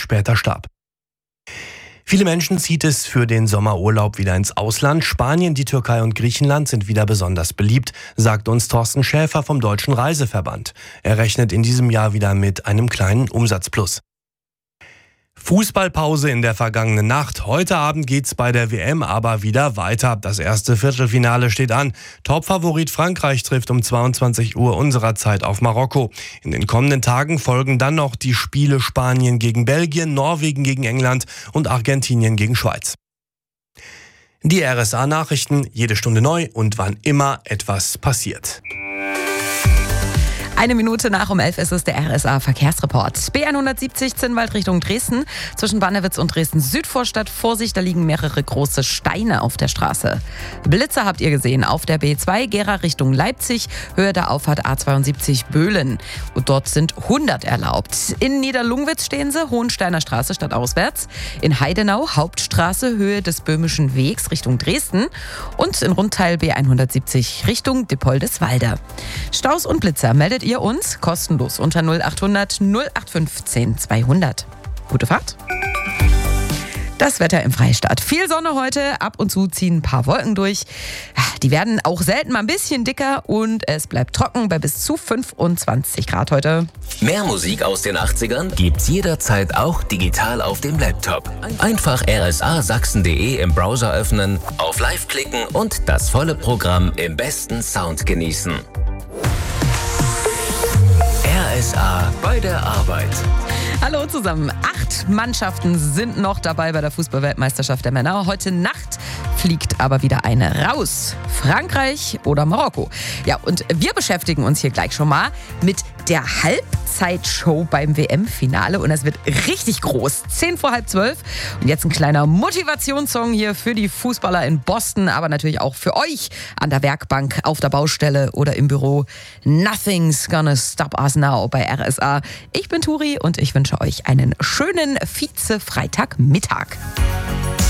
später starb. Viele Menschen zieht es für den Sommerurlaub wieder ins Ausland. Spanien, die Türkei und Griechenland sind wieder besonders beliebt, sagt uns Thorsten Schäfer vom Deutschen Reiseverband. Er rechnet in diesem Jahr wieder mit einem kleinen Umsatzplus. Fußballpause in der vergangenen Nacht. Heute Abend geht's bei der WM aber wieder weiter. Das erste Viertelfinale steht an. Topfavorit Frankreich trifft um 22 Uhr unserer Zeit auf Marokko. In den kommenden Tagen folgen dann noch die Spiele Spanien gegen Belgien, Norwegen gegen England und Argentinien gegen Schweiz. Die RSA-Nachrichten, jede Stunde neu und wann immer etwas passiert. 1 Minute nach um 11 ist es der RSA-Verkehrsreport. B170 Zinnwald Richtung Dresden. Zwischen Bannewitz und Dresden-Südvorstadt. Vorsicht, da liegen mehrere große Steine auf der Straße. Blitzer habt ihr gesehen auf der B2 Gera Richtung Leipzig. Höhe der Auffahrt A72 Böhlen. Und dort sind 100 erlaubt. In Niederlungwitz stehen sie, Hohensteiner Straße stadtauswärts. In Heidenau Hauptstraße Höhe des Böhmischen Wegs Richtung Dresden. Und in Rundteil B170 Richtung Dippoldeswalde. Staus und Blitzer meldet ihr uns kostenlos unter 0800 0815 200. Gute Fahrt. Das Wetter im Freistaat. Viel Sonne heute, ab und zu ziehen ein paar Wolken durch. Die werden auch selten mal ein bisschen dicker und es bleibt trocken bei bis zu 25 Grad heute. Mehr Musik aus den 80ern gibt's jederzeit auch digital auf dem Laptop. Einfach rsasachsen.de im Browser öffnen, auf Live klicken und das volle Programm im besten Sound genießen. RSA bei der Arbeit. Hallo zusammen. 8 Mannschaften sind noch dabei bei der Fußball-Weltmeisterschaft der Männer. Heute Nacht fliegt aber wieder eine raus. Frankreich oder Marokko. Ja, und wir beschäftigen uns hier gleich schon mal mit der Halbzeitshow beim WM-Finale. Und das wird richtig groß. 11:10. Und jetzt ein kleiner Motivationssong hier für die Fußballer in Boston, aber natürlich auch für euch an der Werkbank, auf der Baustelle oder im Büro. Nothing's gonna stop us now bei RSA. Ich bin Turi und ich wünsche euch einen schönen Vize-Freitagmittag.